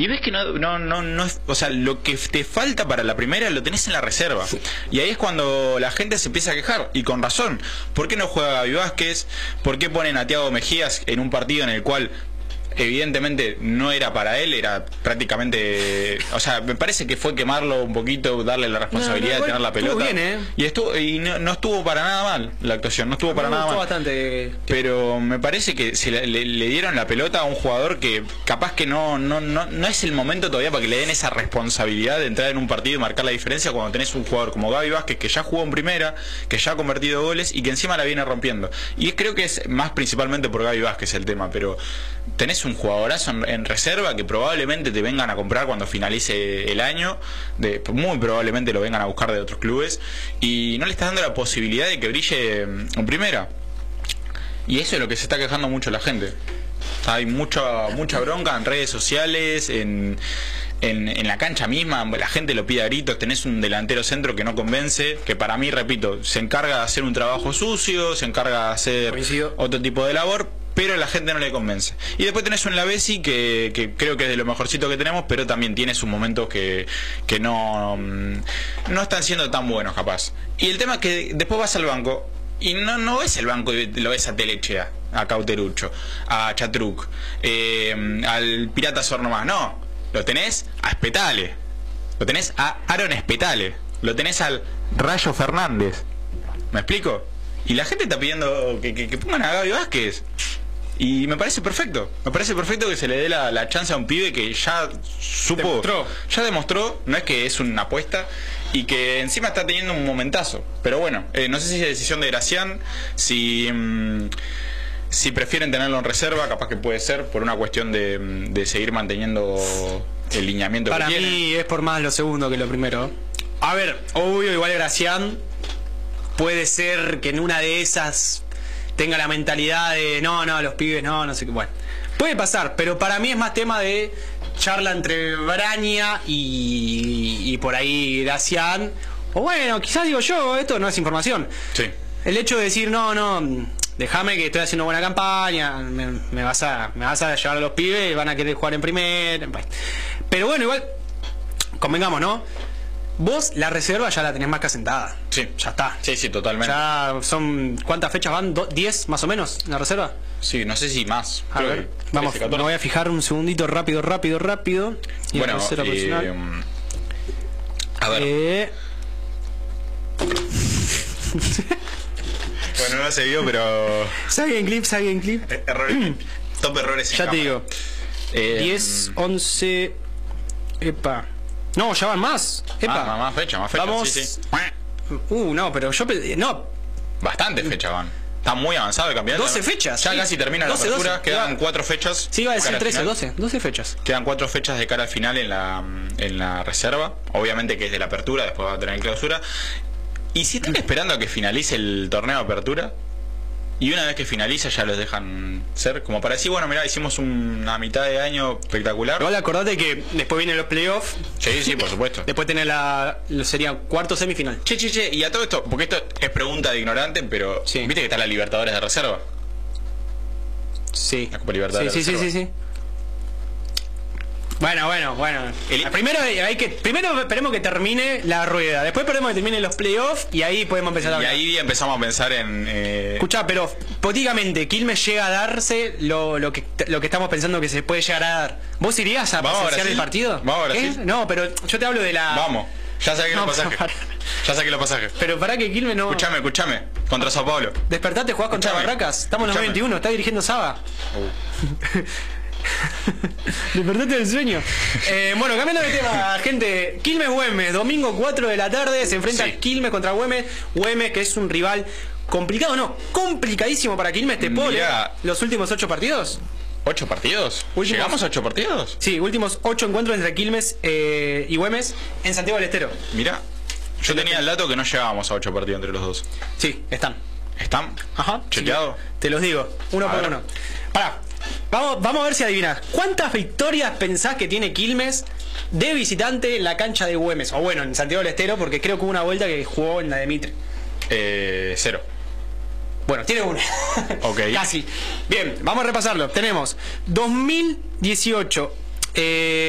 y ves que no, o sea, lo que te falta para la primera lo tenés en la reserva. Y ahí es cuando la gente se empieza a quejar, y con razón. ¿Por qué no juega Gaby Vázquez? ¿Por qué ponen a Thiago Mejías en un partido en el cual evidentemente no era para él, era prácticamente, o sea, me parece que fue quemarlo un poquito, darle la responsabilidad de tener la pelota. Bien, y no estuvo para nada mal la actuación, no estuvo para nada mal. Bastante... Pero me parece que se le dieron la pelota a un jugador que capaz que no es el momento todavía para que le den esa responsabilidad de entrar en un partido y marcar la diferencia cuando tenés un jugador como Gaby Vázquez, que ya jugó en primera, que ya ha convertido goles y que encima la viene rompiendo. Y creo que es más principalmente por Gaby Vázquez el tema, pero tenés un jugadorazo en reserva que probablemente te vengan a comprar cuando finalice el año, muy probablemente lo vengan a buscar de otros clubes, y no le estás dando la posibilidad de que brille en primera. Y eso es lo que se está quejando mucho la gente. Hay mucha bronca en redes sociales, en la cancha misma, la gente lo pide a gritos. Tenés un delantero centro que no convence, que para mí, repito, se encarga de hacer un trabajo sucio, se encarga de hacer otro tipo de labor, pero la gente no le convence. Y después tenés un Lavezzi que creo que es de lo mejorcito que tenemos, pero también tiene sus momentos que no están siendo tan buenos, capaz. Y el tema es que después vas al banco y no ves el banco y lo ves a Telechea, a Cauterucho, a Chatruc, al Pirata Sornomás. No, lo tenés a Spetale, lo tenés a Aaron Spetale, lo tenés al Rayo Fernández. ¿Me explico? Y la gente está pidiendo que pongan a Gaby Vázquez. Y me parece perfecto. Me parece perfecto que se le dé la chance a un pibe que ya supo, ya demostró, no es que es una apuesta, y que encima está teniendo un momentazo. Pero bueno, no sé si es decisión de Gracián, si prefieren tenerlo en reserva, capaz que puede ser por una cuestión de seguir manteniendo el lineamiento que tiene. Para mí es por más lo segundo que lo primero. A ver, obvio, igual Gracián puede ser que en una de esas tenga la mentalidad de no, los pibes no sé qué. Bueno, puede pasar, pero para mí es más tema de charla entre Braña y por ahí Gracián. O bueno, quizás digo yo, esto no es información. Sí. El hecho de decir no, déjame que estoy haciendo buena campaña, me vas a llevar a los pibes, van a querer jugar en primer. Pero bueno, igual, convengamos, ¿no? Vos la reserva ya la tenés más que asentada. Sí. Ya está. Sí, totalmente. Ya son... ¿Cuántas fechas van? ¿10 más o menos en la reserva? Sí, no sé si más. A ver, vamos, me voy a fijar un segundito rápido. Y bueno, a ver. Bueno, no se vio, pero... Sigue en clip. Errores. Top errores en ya cámara. te digo. 10, 11... Epa. No, ya van más. Epa. Más fecha. Vamos. Sí. No, pero yo... No. Bastante fecha van. Está muy avanzado el campeonato. 12 fechas. Ya casi termina 12, la apertura. 12. Quedan 4 fechas. Sí, iba a decir 13, 12 fechas. Quedan 4 fechas de cara al final en la reserva. Obviamente que es de la apertura, después va a tener clausura. Y si están esperando a que finalice el torneo de apertura, y una vez que finaliza ya los dejan ser, como para decir, bueno, mirá, hicimos una mitad de año espectacular. Igual acordate que después vienen los playoffs. Sí, por supuesto. Después tenés sería cuarto semifinal. Che, y a todo esto, porque esto es pregunta de ignorante, pero sí. ¿viste que está la Libertadores de reserva? Sí. La Copa Libertadores de reserva. Sí. Bueno. Primero esperemos que termine la rueda. Después esperemos que termine los playoffs y ahí podemos empezar a hablar. Y ahí empezamos a pensar en... Escuchá, pero hipotéticamente, ¿Quilmes llega a darse lo que estamos pensando que se puede llegar a dar? ¿Vos irías a presenciar el partido? Vamos a Brasil. No, pero yo te hablo de la... Vamos, ya saqué los pasajes. Pero para que Quilmes no... Escuchame, contra Sao Paulo. Despertate, jugás contra Barracas. Estamos en los 21, está dirigiendo Saba. Despertate del sueño. Bueno, cambiando de tema, gente. Quilmes-Güemes, domingo 4 de la tarde. Se enfrenta Quilmes contra Güemes. Güemes, que es un rival complicado, complicadísimo para Quilmes. ¿Te puedo leer los últimos 8 partidos? ¿8 partidos? ¿Llegamos a 8 partidos? Sí, últimos 8 encuentros entre Quilmes y Güemes en Santiago del Estero. Mirá, yo tenía el dato que no llegábamos a 8 partidos entre los dos. Sí, están. ¿Están? Ajá. ¿Chequeado? Te los digo, uno por uno. Pará. Vamos a ver si adivinás. ¿Cuántas victorias pensás que tiene Quilmes de visitante en la cancha de Güemes? O bueno, en Santiago del Estero, porque creo que hubo una vuelta que jugó en la de Mitre. 0. Bueno, tiene una. Ok. Casi. Bien, vamos a repasarlo. Tenemos 2018.